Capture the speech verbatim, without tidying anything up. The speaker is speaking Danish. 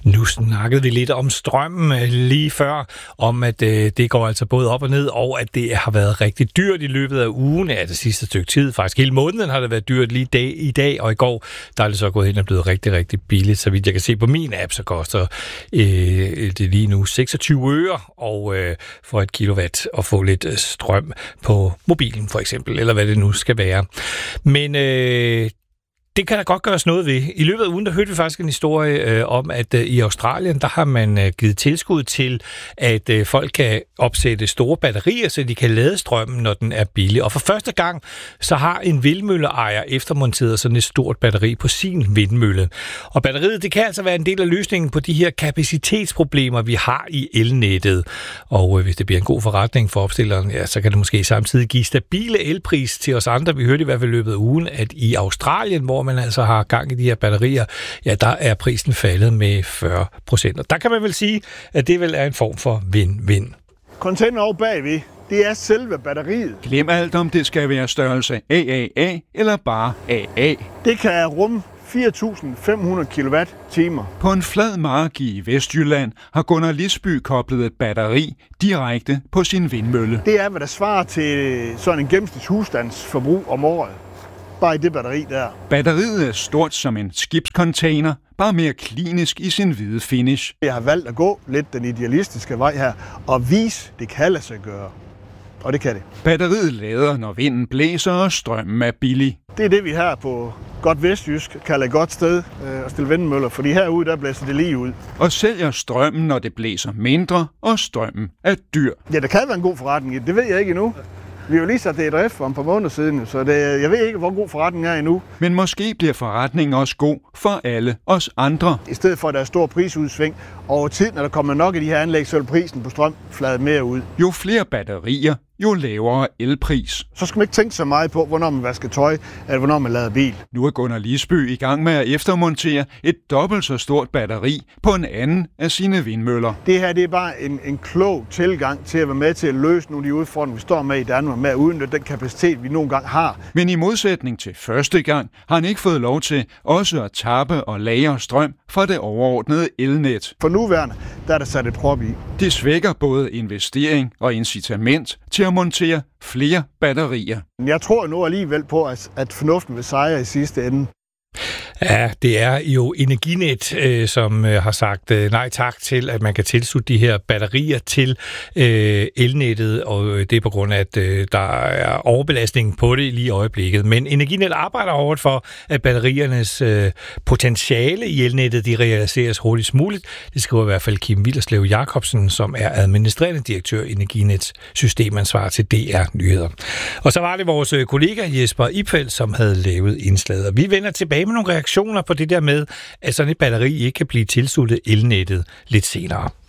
Nu snakkede vi lidt om strømmen lige før, om at øh, det går altså både op og ned, og at det har været rigtig dyrt i løbet af ugen, ja, det sidste stykke tid. Faktisk hele måneden har det været dyrt lige dag, i dag, og i går, der er det så gået hen og blevet rigtig, rigtig billigt. Så vidt jeg kan se på min app, så koster øh, det lige nu seksogtyve øre og, øh, for et kilowatt at få lidt øh, strøm på mobilen for eksempel, eller hvad det nu skal være. Men øh, det kan der godt gøres noget ved. I løbet af ugen, der hørte vi faktisk en historie øh, om, at øh, i Australien, der har man øh, givet tilskud til, at øh, folk kan opsætte store batterier, så de kan lade strømmen, når den er billig. Og for første gang, så har en vindmølleejer eftermonteret sådan et stort batteri på sin vindmølle. Og batteriet, det kan altså være en del af løsningen på de her kapacitetsproblemer, vi har i elnettet. Og øh, hvis det bliver en god forretning for opstilleren, ja, så kan det måske samtidig give stabile elpris til os andre. Vi hørte i hvert fald i løbet af ugen, at i Australien, hvor man altså har gang i de her batterier, ja, der er prisen faldet med fyrre procent. Og der kan man vel sige, at det vel er en form for win-win. Container over bagved, det er selve batteriet. Glem alt om det skal være størrelse A A A eller bare A A. Det kan rumme fire tusind fem hundrede kilowatt-timer. På en flad mark i Vestjylland har Gunnar Lisby koblet et batteri direkte på sin vindmølle. Det er, hvad der svarer til sådan en gennemsnits husstandsforbrug om året. Bare i det batteri der. Batteriet er stort som en skibscontainer, bare mere klinisk i sin hvide finish. Jeg har valgt at gå lidt den idealistiske vej her, og vise, det kan lade sig gøre. Og det kan det. Batteriet lader, når vinden blæser, og strømmen er billig. Det er det, vi her på godt vestjysk kalder et godt sted øh, at stille vindmøller, fordi herude, der blæser det lige ud. Og sælger strømmen, når det blæser mindre, og strømmen er dyr. Ja, der kan være en god forretning i det. Det ved jeg ikke endnu. Vi har jo lige sat det i drift for et par måneder siden, så det, jeg ved ikke, hvor god forretningen er endnu. Men måske bliver forretningen også god for alle os andre. I stedet for, at der er stor prisudsving over tid, når der kommer nok af de her anlæg, så vil prisen på strøm flade mere ud. Jo flere batterier, jo lavere elpris. Så skal man ikke tænke så meget på, hvornår man vasker tøj, eller hvornår man lader bil. Nu er Gunnar Lisby i gang med at eftermontere et dobbelt så stort batteri på en anden af sine vindmøller. Det her det er bare en, en klog tilgang til at være med til at løse nogle af de udfordringer, vi står med i Danmark, med at udnytte den kapacitet, vi nogle gange har. Men i modsætning til første gang, har han ikke fået lov til også at tappe og lagre strøm fra det overordnede elnet. For nuværende, der er der sat et prop i. Det svækker både investering og incitament til at montere flere batterier. Jeg tror nu alligevel på, at fornuften vil sejre i sidste ende. Ja, det er jo Energinet, øh, som øh, har sagt øh, nej tak til, at man kan tilslutte de her batterier til øh, elnettet, og øh, det er på grund af, at øh, der er overbelastning på det lige i øjeblikket. Men Energinet arbejder hårdt for, at batteriernes øh, potentiale i elnettet, de realiseres hurtigst muligt. Det skriver i hvert fald Kim Willerslev Jacobsen, som er administrerende direktør i Energinets systemansvar til D R Nyheder. Og så var det vores kollega Jesper Ipfeldt, som havde lavet indslaget. Og vi vender tilbage med nogle reaktioner på det der med, at sådan et batteri ikke kan blive tilsluttet elnettet lidt senere.